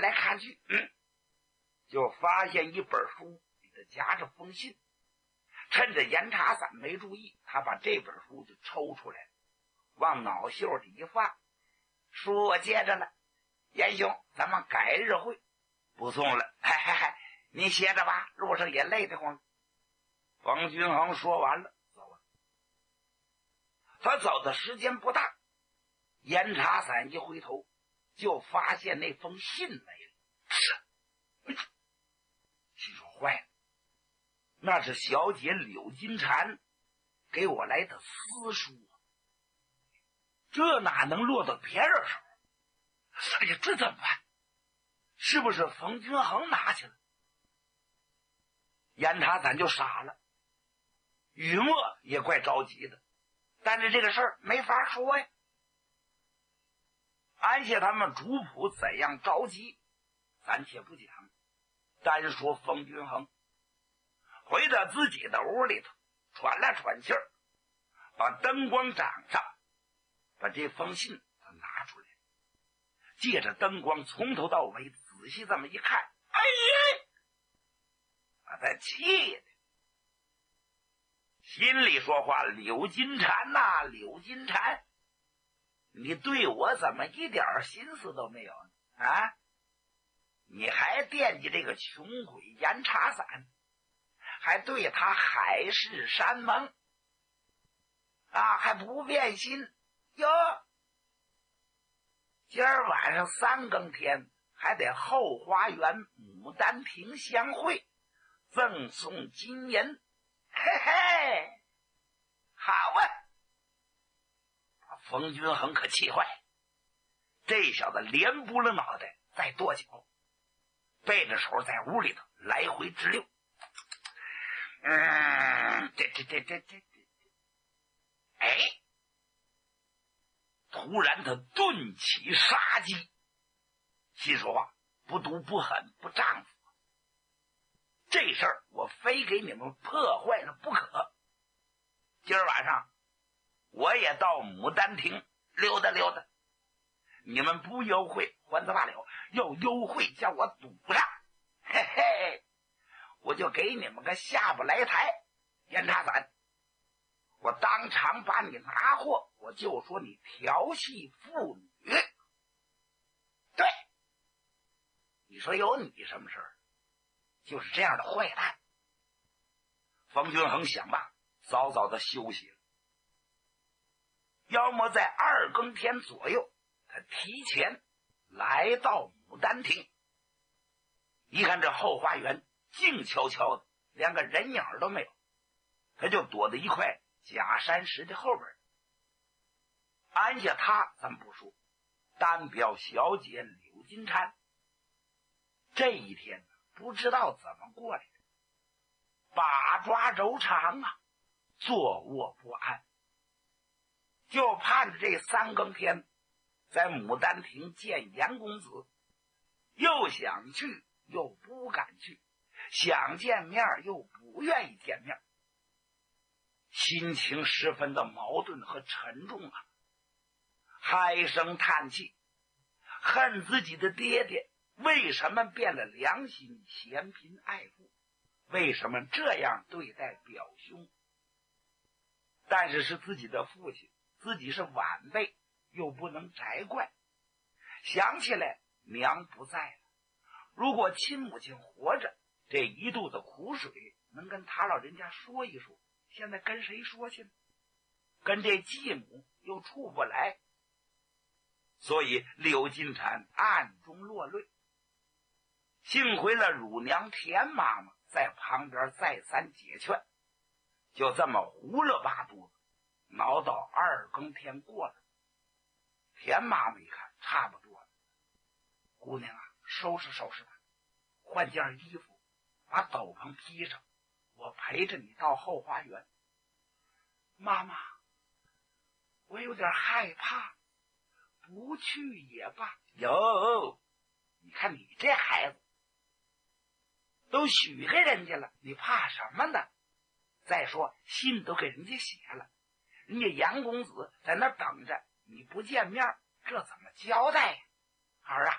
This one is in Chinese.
看来看去，就发现一本书，里头夹着封信。趁着严查散没注意，他把这本书就抽出来，往脑袖里一放。书我接着了，严兄，咱们改日会，不送了。你歇着吧，路上也累得慌。冯君衡说完了，走了。他走的时间不大，严查散一回头，就发现那封信没了。心说坏了，那是小姐柳金蝉给我来的私书啊，这哪能落到别人手？哎呀，这怎么办？是不是冯君衡拿去了？严查散就傻了，雨墨也怪着急的，但是这个事儿没法说呀。安谢他们主仆怎样着急，暂且不讲，单说冯君衡回到自己的屋里头，喘了喘气儿，把灯光掌上，把这封信拿出来，借着灯光从头到尾仔细这么一看，哎呀，把他气的心里说话：柳金蝉呐，柳金蝉，你对我怎么一点心思都没有呢？啊，你还惦记这个穷鬼严查散，还对他海誓山盟啊，还不变心哟！今儿晚上3更天还得后花园牡丹亭相会，赠送金银，嘿嘿，好啊！把冯君衡可气坏，这小子连拨了脑袋，再跺脚，背着手在屋里头来回直溜。哎！突然他顿起杀机，心说话：不毒不狠不丈夫，这事儿我非给你们破坏了不可。今儿晚上我也到牡丹亭溜达溜达，你们不优惠还则罢了，要优惠叫我赌上，嘿嘿，我就给你们个下不来台。严查散，我当场把你拿货，我就说你调戏妇女。对，你说有你什么事儿？就是这样的坏蛋。冯君衡想吧，早早的休息了。要么在2更天左右，他提前来到牡丹亭，一看这后花园静悄悄的，连个人影都没有，他就躲在一块假山石的后边。安下他咱不说，单表小姐柳金蝉这一天不知道怎么过来的，把抓揉肠啊，坐卧不安，就盼着这3更天在牡丹亭见严公子，又想去又不敢去，想见面又不愿意见面，心情十分的矛盾和沉重啊，唉声叹气，恨自己的爹爹为什么变了良心，嫌贫爱富，为什么这样对待表兄？但是是自己的父亲，自己是晚辈，又不能摘怪。想起来娘不在了，如果亲母亲活着，这一肚子苦水能跟他老人家说一说，现在跟谁说去呢？跟这继母又处不来，所以柳金蝉暗中落泪。幸亏了乳娘田妈妈在旁边再三解劝，就这么胡了八肚子，熬到2更天过了。田妈妈一看差不多了，姑娘啊，收拾收拾吧，换件衣服，把斗篷披上，我陪着你到后花园。妈妈，我有点害怕，不去也罢。哟，你看你这孩子，都许给人家了，你怕什么呢？再说信都给人家写了，人家杨公子在那等着，你不见面，这怎么交代呀？儿啊，